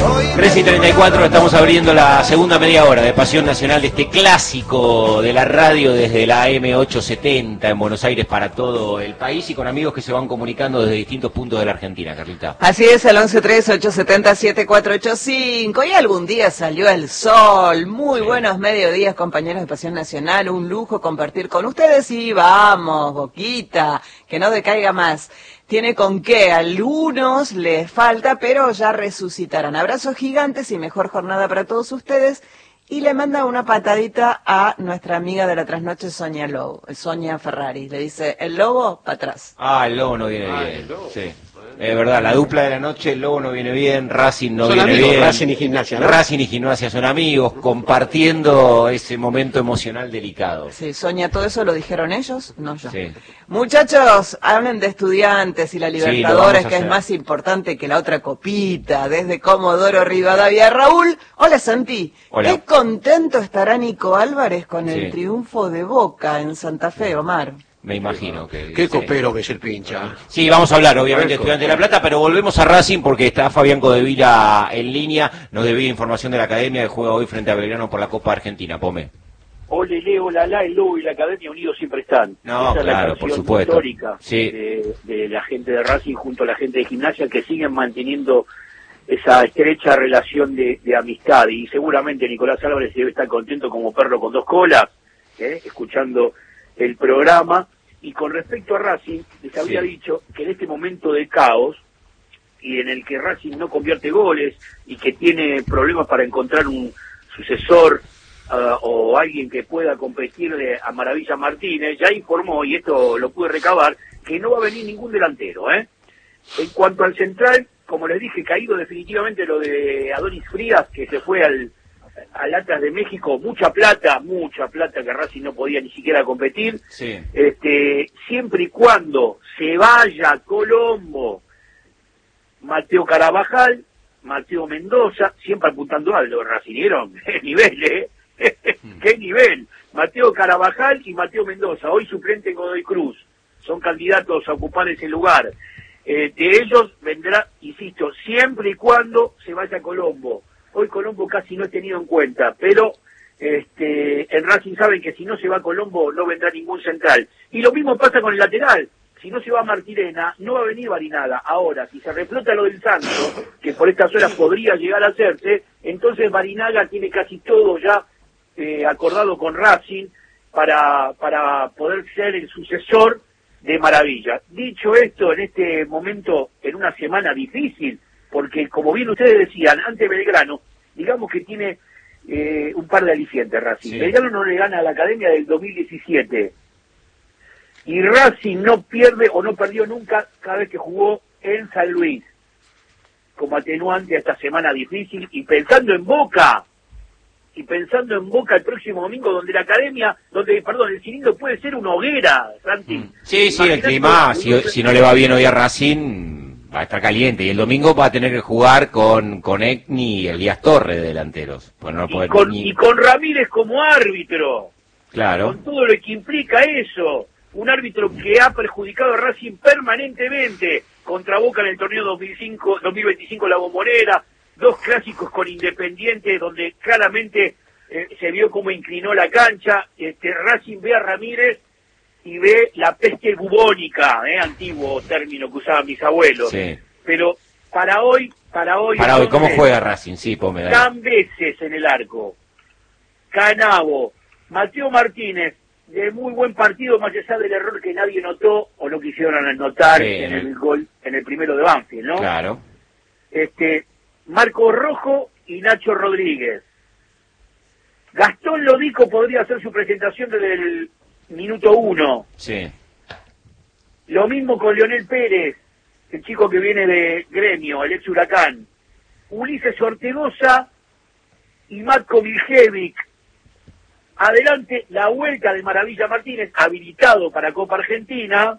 13:34, estamos abriendo la segunda media hora de Pasión Nacional, de este clásico de la radio desde la AM870 en Buenos Aires para todo el país y con amigos que se van comunicando desde distintos puntos de la Argentina, Carlita. Así es, el 1138707485. Y algún día salió el sol. Muy buenos mediodías, compañeros de Pasión Nacional. Un lujo compartir con ustedes y vamos, Boquita, que no decaiga más. Tiene con qué, a algunos les falta, pero ya resucitarán. Abrazos gigantes y mejor jornada para todos ustedes. Y le manda una patadita a nuestra amiga de la trasnoche, Sonia Ferrari. Le dice, el lobo, para atrás. Ah, el lobo no viene bien. Sí. Es verdad, la dupla de la noche, el lobo no viene bien, Racing no viene bien. Racing y Gimnasia, ¿no? Racing y Gimnasia son amigos, compartiendo ese momento emocional delicado. Sí, Sonia, ¿todo eso lo dijeron ellos? No yo. Sí. Muchachos, hablen de Estudiantes y la Libertadores, que es más importante que la otra copita, desde Comodoro Rivadavia. Raúl, hola Santi. Hola. Qué contento estará Nico Álvarez con el triunfo de Boca en Santa Fe, Omar. Me imagino que... Qué copero que es el pincha. Sí, vamos a hablar, obviamente, de Estudiantes de La Plata, pero volvemos a Racing porque está Fabián Codevila en línea. Nos debía información de la Academia que juega hoy frente a Belgrano por la Copa Argentina. Pome. Ole, Leo, el Lobo y la Academia unidos siempre están. No, esa claro, es la por supuesto. Histórica sí. de la gente de Racing junto a la gente de Gimnasia que siguen manteniendo esa estrecha relación de amistad. Y seguramente Nicolás Álvarez debe estar contento como perro con dos colas, escuchando el programa. Y con respecto a Racing, les había dicho que en este momento de caos, y en el que Racing no convierte goles, y que tiene problemas para encontrar un sucesor o alguien que pueda competirle a Maravilla Martínez, ya informó, y esto lo pude recabar, que no va a venir ningún delantero. En cuanto al central, como les dije, caído definitivamente lo de Adonis Frías, que se fue al Atlas de México, mucha plata que Racing no podía ni siquiera competir. Sí. Siempre y cuando se vaya Colombo, Mateo Carabajal, Mateo Mendoza, siempre apuntando algo, Racing, ¿vieron? ¡Qué nivel, ¡Qué nivel! Mateo Carabajal y Mateo Mendoza, hoy suplente en Godoy Cruz, son candidatos a ocupar ese lugar. De ellos vendrá, insisto, siempre y cuando se vaya Colombo. Hoy Colombo casi no es tenido en cuenta, pero en Racing saben que si no se va Colombo no vendrá ningún central. Y lo mismo pasa con el lateral. Si no se va Martirena, no va a venir Barinaga. Ahora, si se reflota lo del Santos, que por estas horas podría llegar a hacerse, entonces Barinaga tiene casi todo ya acordado con Racing para poder ser el sucesor de Maravilla. Dicho esto, en este momento, en una semana difícil, porque como bien ustedes decían, ante Belgrano, digamos que tiene un par de alicientes Racing. Sí. Belgrano no le gana a la Academia del 2017. Y Racing no pierde o no perdió nunca cada vez que jugó en San Luis. Como atenuante a esta semana difícil. Y pensando en Boca el próximo domingo, donde la Academia, el cilindro puede ser una hoguera, Santi. Sí, el clima, si no le va bien hoy a Racing... va a estar caliente, y el domingo va a tener que jugar con Egni y Elías Torres de delanteros. Pues no y con Ramírez como árbitro. Claro. Con todo lo que implica eso. Un árbitro que ha perjudicado a Racing permanentemente contra Boca en el torneo 2025 La Bombonera, 2 clásicos con Independiente, donde claramente se vio cómo inclinó la cancha. Racing ve a Ramírez y ve la peste bubónica, antiguo término que usaban mis abuelos. Sí. Pero para hoy, ¿cómo juega Racing? Sí, Pome, dale. Cambeses en el arco, Canavo, Mateo Martínez, de muy buen partido, más allá del error que nadie notó, o no quisieron anotar en el gol, en el primero de Banfield, ¿no? Claro. Marco Rojo y Nacho Rodríguez. Gastón Lodico podría hacer su presentación desde el minuto 1. Sí. Lo mismo con Leonel Pérez, el chico que viene de Gremio, el ex Huracán. Ulises Ortegoza y Matko Miljevic. Adelante la vuelta de Maravilla Martínez, habilitado para Copa Argentina.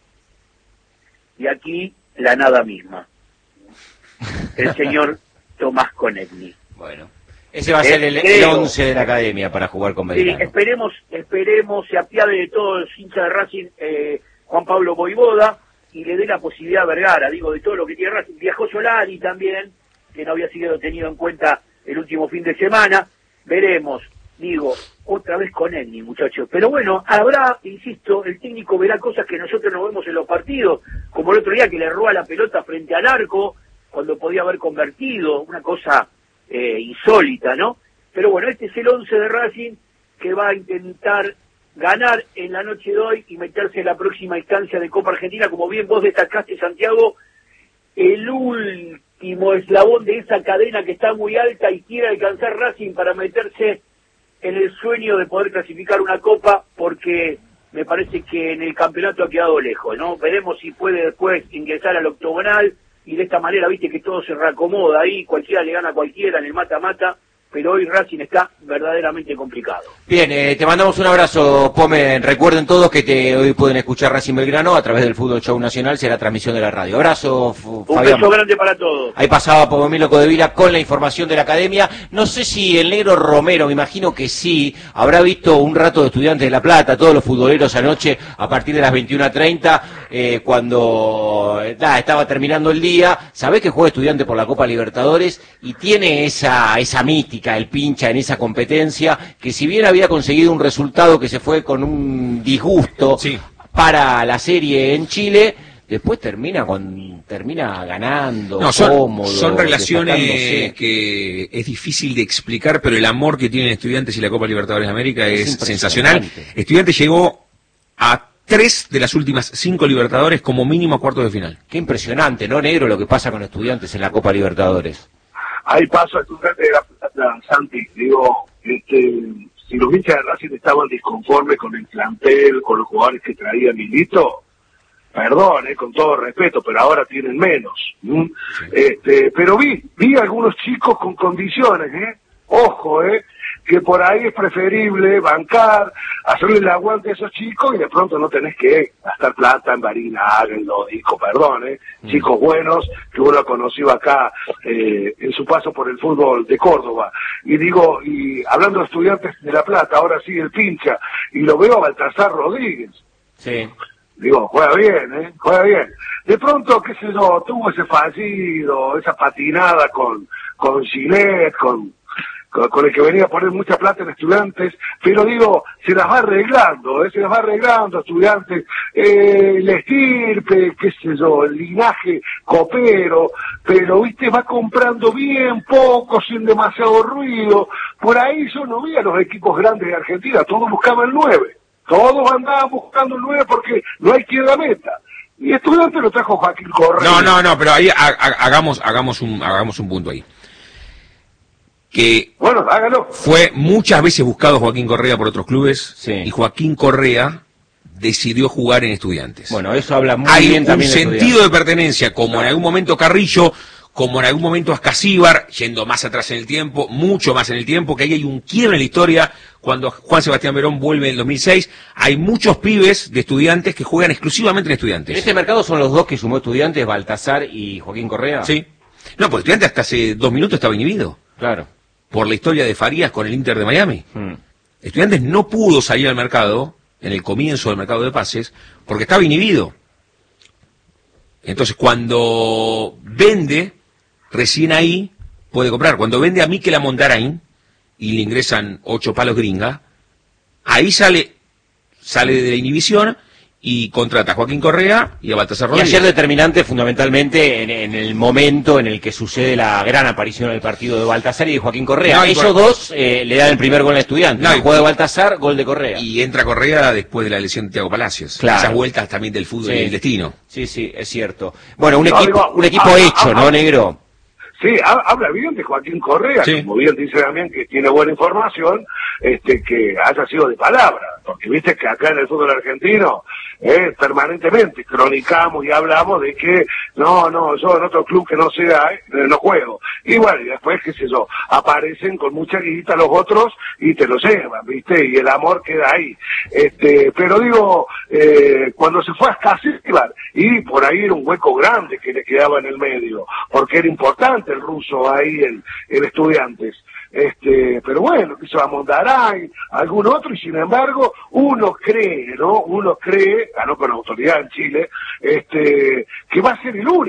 Y aquí la nada misma. El señor Tomás Konechny. Bueno. Ese va a ser el 11 de la Academia para jugar con Belgrano. Sí, esperemos, se apiade de todos los hinchas de Racing, Juan Pablo Voivoda, y le dé la posibilidad a Vergara, de todo lo que tiene Racing. Viajó Solari también, que no había sido tenido en cuenta el último fin de semana. Veremos, digo, otra vez con Enni, muchachos. Pero bueno, habrá, insisto, el técnico verá cosas que nosotros no vemos en los partidos, como el otro día que le roba la pelota frente al arco, cuando podía haber convertido, una cosa insólita, ¿no? Pero bueno, este es el 11 de Racing, que va a intentar ganar en la noche de hoy y meterse en la próxima instancia de Copa Argentina. Como bien vos destacaste, Santiago, el último eslabón de esa cadena que está muy alta y quiere alcanzar Racing para meterse en el sueño de poder clasificar una Copa, porque me parece que en el campeonato ha quedado lejos, ¿no? Veremos si puede después ingresar al octogonal, y de esta manera, viste que todo se reacomoda ahí, cualquiera le gana a cualquiera en el mata-mata, pero hoy Racing está verdaderamente complicado. Bien, te mandamos un abrazo, Pome. Recuerden todos que hoy pueden escuchar Racing Belgrano a través del Fútbol Show Nacional, será transmisión de la radio. Abrazo, Fabián. Un beso grande para todos. Ahí pasaba Pomelo Codevila con la información de la academia. No sé si el negro Romero, me imagino que sí, habrá visto un rato de Estudiantes de La Plata, todos los futboleros anoche a partir de las 21:30, cuando estaba terminando el día. Sabés que juega Estudiantes por la Copa Libertadores y tiene esa mística, el pincha en esa competencia, que si bien había conseguido un resultado que se fue con un disgusto para la serie en Chile, después termina ganando, no, cómodo. Son relaciones que es difícil de explicar, pero el amor que tienen Estudiantes y la Copa Libertadores de América es sensacional. Estudiantes llegó a 3 de las últimas 5 Libertadores como mínimo a cuartos de final. Qué impresionante, ¿no, negro, lo que pasa con Estudiantes en la Copa Libertadores? Ahí paso a Estudiantes de La Plata, Santi, digo, si los hinchas de Racing estaban disconformes con el plantel, con los jugadores que traía Milito, perdón, con todo respeto, pero ahora tienen menos. Pero vi algunos chicos con condiciones, ojo, que por ahí es preferible bancar, hacerle el aguante a esos chicos y de pronto no tenés que gastar plata en Barinar, en Lodico, perdón, chicos buenos que uno ha conocido acá en su paso por el fútbol de Córdoba. Y digo, y hablando de Estudiantes de La Plata, ahora sí el pincha, y lo veo a Baltasar Rodríguez. Sí. Digo, juega bien, juega bien. De pronto, qué sé yo, tuvo ese fallido, esa patinada con Gilet, con el que venía a poner mucha plata en Estudiantes, pero digo, se las va arreglando, Estudiantes, el estirpe, qué sé yo, el linaje copero, pero viste, va comprando bien, poco, sin demasiado ruido. Por ahí yo no vi a los equipos grandes de Argentina, todos buscaban el 9, todos andaban buscando el 9 porque no hay quien la meta. Y Estudiantes lo trajo Joaquín Correa. No, pero ahí hagamos un punto ahí. Que bueno, hágalo. Fue muchas veces buscado Joaquín Correa por otros clubes, y Joaquín Correa decidió jugar en Estudiantes. Bueno, eso habla muy Hay bien también un sentido de pertenencia, como en algún momento Carrillo, como en algún momento Ascasíbar, yendo más atrás en el tiempo, mucho más en el tiempo, que ahí hay un quiebre en la historia. Cuando Juan Sebastián Verón vuelve en el 2006, hay muchos pibes de Estudiantes que juegan exclusivamente en Estudiantes. ¿En este mercado son los dos que sumó Estudiantes, Baltasar y Joaquín Correa? Sí. No, pues Estudiantes hasta hace 2 minutos estaba inhibido. Claro. Por la historia de Farías con el Inter de Miami. Estudiantes no pudo salir al mercado, en el comienzo del mercado de pases, porque estaba inhibido. Entonces, cuando vende, recién ahí puede comprar. Cuando vende a Mikel Mondarain, y le ingresan 8 palos gringa, ahí sale de la inhibición y contrata a Joaquín Correa y a Baltasar Rodríguez. Y ayer determinante fundamentalmente en el momento en el que sucede la gran aparición en el partido de Baltasar y de Joaquín Correa. Ellos dos le dan el primer gol a Estudiantes. Juega de Baltasar, gol de Correa. Y entra Correa después de la lesión de Thiago Palacios. Claro. Esas vueltas también del fútbol y del destino. Sí, es cierto. Bueno, un equipo hecho, ¿no, negro? Sí, habla bien de Joaquín Correa, como bien dice Damián, que tiene buena información, que haya sido de palabra, porque viste que acá en el fútbol argentino permanentemente cronicamos y hablamos de que no, yo en otro club que no sea, no juego. Y bueno, y después, qué sé yo, aparecen con mucha guita los otros y te lo llevan, viste, y el amor queda ahí. Pero digo, cuando se fue a Ascasíbar, y por ahí era un hueco grande que le quedaba en el medio, porque era importante el ruso ahí en Estudiantes. Pero bueno, que se va a Mondarain, algún otro, y sin embargo, uno cree, ganó con autoridad en Chile, que va a ser el único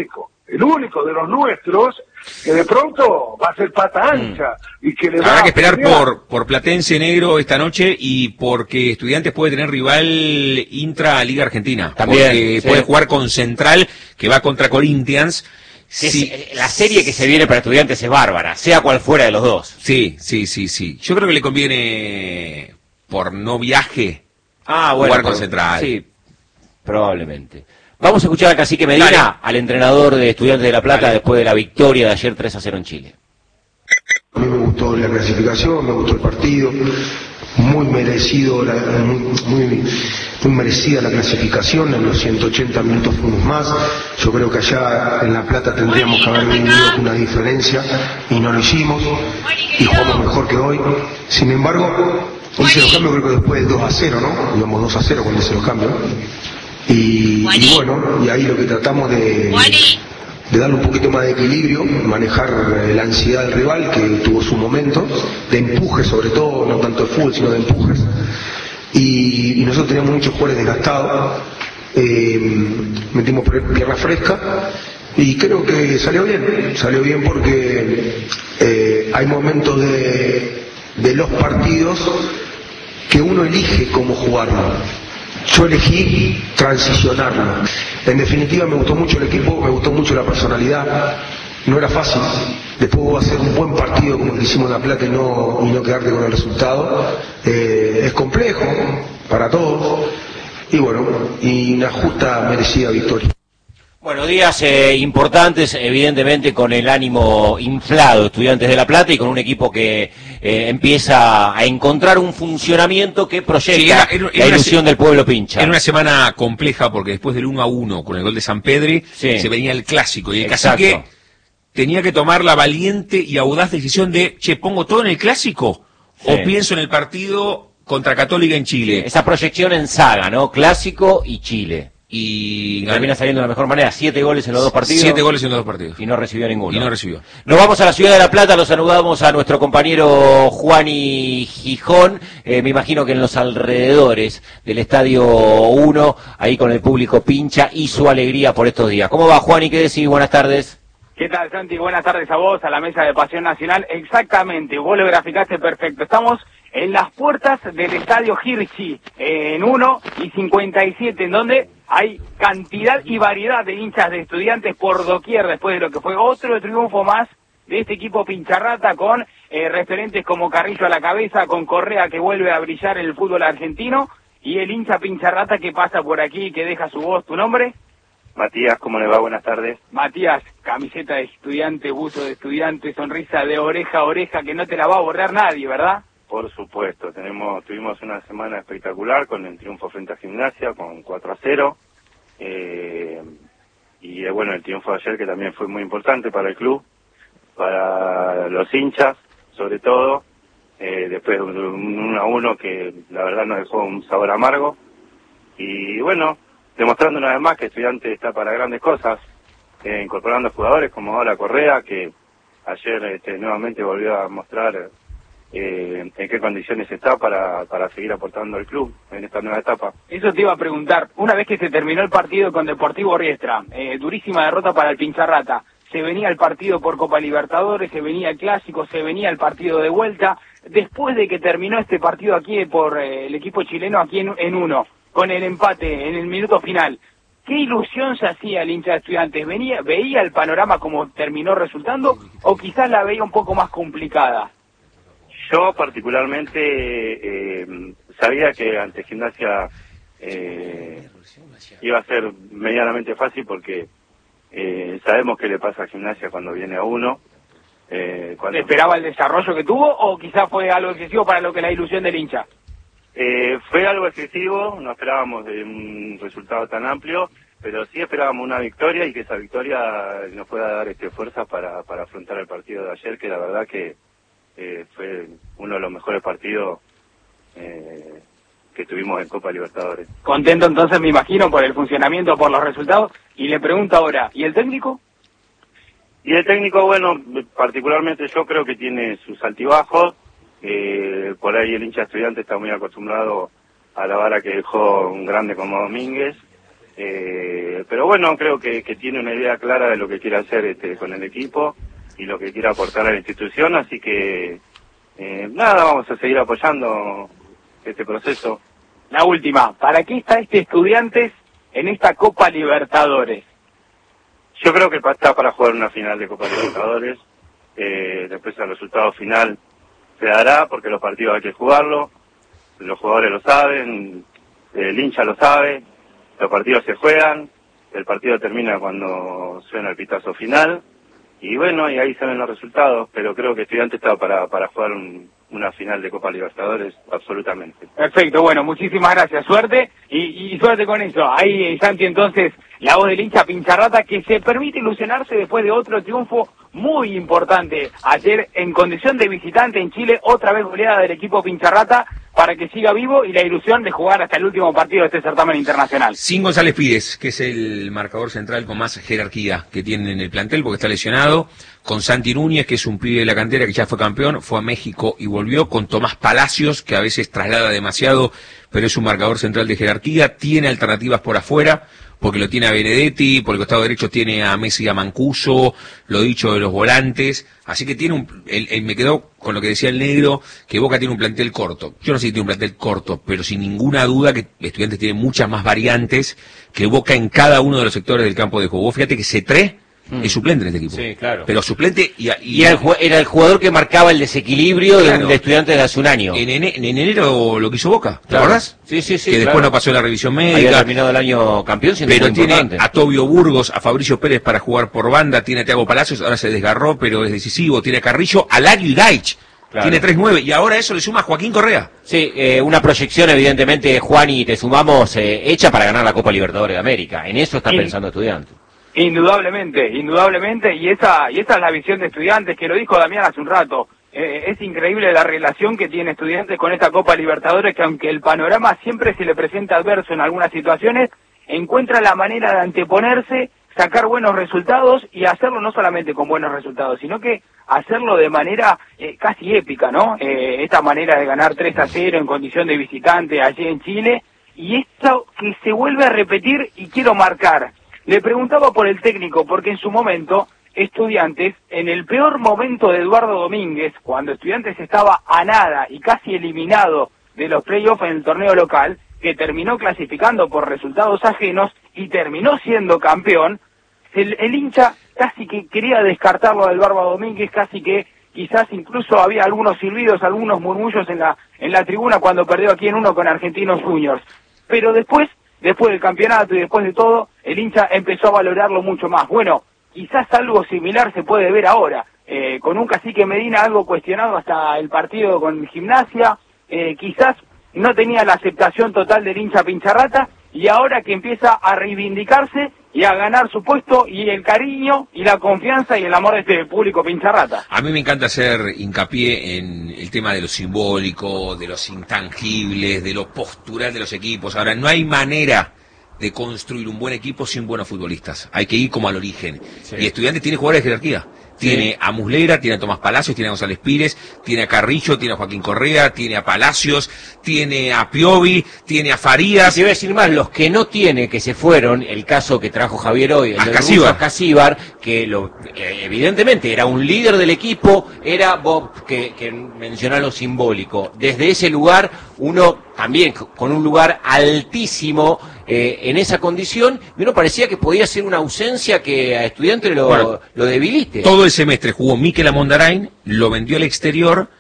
el único de los nuestros, que de pronto va a ser pata ancha y que le va Habrá a que esperar pelear. por Platense Negro esta noche y porque Estudiantes puede tener rival intra Liga Argentina. También, porque sí. puede jugar con Central, que va contra Corinthians. Sí, la serie que se viene para Estudiantes es bárbara, sea cual fuera de los dos. Sí. Yo creo que le conviene, por no viaje, Bueno, jugar con Central. Sí, probablemente. Vamos a escuchar a Cacique Medina, Dale. al entrenador de Estudiantes de La Plata, Dale. después de la victoria de ayer 3-0 en Chile. A mí me gustó la clasificación, me gustó el partido, muy merecido, muy merecida la clasificación, en los 180 minutos fuimos más. Yo creo que allá en La Plata tendríamos que haber vivido una diferencia y no lo hicimos y jugamos mejor que hoy. Sin embargo, hice los cambios creo que después del 2-0, ¿no? Íbamos 2-0 cuando hice los cambios. Y bueno, y ahí lo que tratamos de darle un poquito más de equilibrio, manejar la ansiedad del rival, que tuvo su momento, de empuje sobre todo, no tanto de fútbol, sino de empujes. Y nosotros teníamos muchos jugadores desgastados, metimos pierna fresca, y creo que salió bien porque hay momentos de los partidos que uno elige cómo jugarlo. Yo elegí transicionarlo. En definitiva me gustó mucho el equipo, me gustó mucho la personalidad. No era fácil. Después vos hacer un buen partido como el que hicimos en La Plata y no quedarte con el resultado. Es complejo para todos. Y bueno, y una justa, merecida victoria. Bueno, días importantes, evidentemente con el ánimo inflado, Estudiantes de La Plata, y con un equipo que empieza a encontrar un funcionamiento que proyecta la ilusión del pueblo pincha. Era una semana compleja porque después del 1-1 con el gol de San Pedri, se venía el clásico y el Cacique tenía que tomar la valiente y audaz decisión de, ¿pongo todo en el clásico? ¿O pienso en el partido contra Católica en Chile? Esa proyección en saga, ¿no? Clásico y Chile. Y termina saliendo de la mejor manera, 7 goles en los dos partidos. 7 goles en los dos partidos. Y no recibió ninguno. Nos vamos a la ciudad de La Plata, los saludamos a nuestro compañero Juani Gijón, me imagino que en los alrededores del Estadio 1, ahí con el público pincha y su alegría por estos días. ¿Cómo va, Juani? ¿Qué decís? Buenas tardes. ¿Qué tal, Santi? Buenas tardes a vos, a la mesa de Pasión Nacional. Exactamente, vos lo graficaste perfecto. Estamos en las puertas del Estadio Hirschi, en 1 y 57, en donde hay cantidad y variedad de hinchas de Estudiantes por doquier, después de lo que fue otro triunfo más de este equipo pincharrata, con referentes como Carrillo a la cabeza, con Correa que vuelve a brillar en el fútbol argentino, y el hincha pincharrata que pasa por aquí y que deja su voz. ¿Tu nombre? Matías, ¿cómo le va? Buenas tardes. Matías, camiseta de estudiante, buzo de estudiante, sonrisa de oreja a oreja, que no te la va a borrar nadie, ¿verdad? Por supuesto, tuvimos una semana espectacular con el triunfo frente a Gimnasia, con 4-0, y bueno, el triunfo de ayer que también fue muy importante para el club, para los hinchas, sobre todo, después de un 1-1 que la verdad nos dejó un sabor amargo, y bueno, demostrando una vez más que Estudiante está para grandes cosas, incorporando jugadores como ahora Correa, que ayer nuevamente volvió a mostrar en qué condiciones está para seguir aportando al club en esta nueva etapa. Eso te iba a preguntar, una vez que se terminó el partido con Deportivo Riestra, durísima derrota para el Pincharrata, se venía el partido por Copa Libertadores, se venía el Clásico, se venía el partido de vuelta, después de que terminó este partido aquí por el equipo chileno aquí en 1, con el empate en el minuto final, ¿qué ilusión se hacía el hincha de Estudiantes? ¿Veía el panorama como terminó resultando o quizás la veía un poco más complicada? Yo particularmente sabía que ante Gimnasia iba a ser medianamente fácil porque sabemos qué le pasa a Gimnasia cuando viene a 1. ¿Esperaba el desarrollo que tuvo o quizás fue algo excesivo para lo que la ilusión del hincha? Fue algo excesivo, no esperábamos de un resultado tan amplio, pero sí esperábamos una victoria y que esa victoria nos pueda dar fuerzas para afrontar el partido de ayer, que la verdad que fue uno de los mejores partidos que tuvimos en Copa Libertadores. Contento entonces, me imagino, por el funcionamiento, por los resultados, y le pregunto ahora, ¿y el técnico? Y el técnico, bueno, particularmente yo creo que tiene sus altibajos, por ahí el hincha Estudiante está muy acostumbrado a la vara que dejó un grande como Domínguez, Pero bueno, creo que tiene una idea clara de lo que quiere hacer con el equipo y lo que quiere aportar a la institución, así que nada, vamos a seguir apoyando este proceso. La última, ¿para qué está Estudiantes en esta Copa Libertadores? Yo creo que está para jugar una final de Copa Libertadores. Después el resultado final se dará porque los partidos hay que jugarlo, los jugadores lo saben, el hincha lo sabe, los partidos se juegan, el partido termina cuando suena el pitazo final y bueno, y ahí se ven los resultados, pero creo que Estudiantes está para jugar una final de Copa Libertadores, absolutamente. Perfecto, bueno, muchísimas gracias, suerte y suerte con eso. Ahí Santi, entonces, la voz del hincha Pincharrata, que se permite ilusionarse después de otro triunfo muy importante ayer en condición de visitante en Chile, otra vez goleada del equipo Pincharrata para que siga vivo y la ilusión de jugar hasta el último partido de este certamen internacional. Sin González Pires, que es el marcador central con más jerarquía que tiene en el plantel porque está lesionado, con Santi Núñez, que es un pibe de la cantera que ya fue campeón, fue a México y volvió, con Tomás Palacios, que a veces traslada demasiado, pero es un marcador central de jerarquía, tiene alternativas por afuera, porque lo tiene a Benedetti, por el costado derecho tiene a Messi y a Mancuso, lo dicho de los volantes, así que tiene me quedó con lo que decía el negro, que Boca tiene un plantel corto. Yo no sé si tiene un plantel corto, pero sin ninguna duda que Estudiantes tiene muchas más variantes que Boca en cada uno de los sectores del campo de juego. Vos fíjate que C3 es suplente en este equipo. Sí, claro. Pero suplente y era el jugador que marcaba el desequilibrio de Estudiantes de hace un año. En enero lo que hizo Boca, ¿te acordás? Sí. Que después no pasó la revisión médica. Había terminado el año campeón, siendo pero muy tiene importante. a Tobio Burgos, a Fabricio Pérez para jugar por banda, tiene a Thiago Palacios, ahora se desgarró, pero es decisivo, tiene a Carrillo, a Lario y Gaich. Claro. Tiene 3-9 y ahora eso le suma a Joaquín Correa. Sí, una proyección evidentemente, Juan, y te sumamos, hecha para ganar la Copa Libertadores de América. En eso está pensando Estudiantes. Indudablemente, y esa es la visión de Estudiantes, que lo dijo Damián hace un rato. Es increíble la relación que tiene Estudiantes con esta Copa Libertadores, que aunque el panorama siempre se le presenta adverso en algunas situaciones, encuentra la manera de anteponerse, sacar buenos resultados y hacerlo no solamente con buenos resultados, sino que hacerlo de manera casi épica, ¿no? Esta manera de ganar 3-0 en condición de visitante allí en Chile, y esto que se vuelve a repetir, y quiero marcar. Le preguntaba por el técnico, porque en su momento, Estudiantes, en el peor momento de Eduardo Domínguez, cuando Estudiantes estaba a nada y casi eliminado de los playoffs en el torneo local, que terminó clasificando por resultados ajenos y terminó siendo campeón, el hincha casi que quería descartarlo del Barba Domínguez, casi que quizás incluso había algunos silbidos, algunos murmullos en la tribuna cuando perdió aquí en uno con Argentinos Juniors. Pero después del campeonato y después de todo, el hincha empezó a valorarlo mucho más. Bueno, quizás algo similar se puede ver ahora, con un Cacique Medina algo cuestionado hasta el partido con Gimnasia, quizás no tenía la aceptación total del hincha Pincharrata, y ahora que empieza a reivindicarse y a ganar su puesto y el cariño y la confianza y el amor de este público Pincharrata. A mí me encanta hacer hincapié en el tema de lo simbólico, de los intangibles, de lo postural de los equipos. Ahora, no hay manera de construir un buen equipo sin buenos futbolistas. Hay que ir como al origen. Sí. Y Estudiantes tiene jugadores de jerarquía. Tiene a Muslera, tiene a Tomás Palacios, tiene a González Pires, tiene a Carrillo, tiene a Joaquín Correa, tiene a Palacios, tiene a Piovi, tiene a Farías. Y te voy a decir más, los que no tiene, que se fueron, el caso que trajo Javier hoy, el de Casíbar, que evidentemente era un líder del equipo, era Bob, que menciona lo simbólico. Desde ese lugar, uno también con un lugar altísimo en esa condición, y uno parecía que podía ser una ausencia que a Estudiantes lo debilite. Todo el semestre jugó Mikel Amondarain, lo vendió al exterior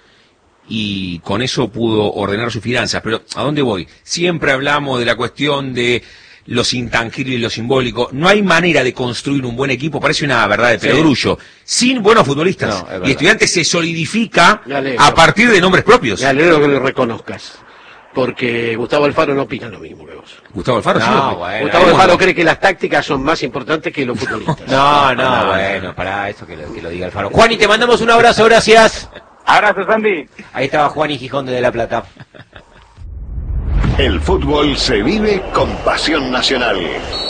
y con eso pudo ordenar sus finanzas. Pero ¿a dónde voy? Siempre hablamos de la cuestión de los intangibles y lo simbólico. No hay manera de construir un buen equipo, parece una verdad de pedrullo, sin buenos futbolistas. No, y Estudiantes se solidifica a partir de nombres propios. Me alegro que lo reconozcas. Porque Gustavo Alfaro no opina lo mismo que vos. Gustavo Alfaro, Gustavo Alfaro cree que las tácticas son más importantes que los futbolistas. Bueno, para eso que lo diga Alfaro. Juan, y te mandamos un abrazo, gracias. Abrazo, Sandy. Ahí estaba Juan y Gijón de La Plata. El fútbol se vive con pasión nacional.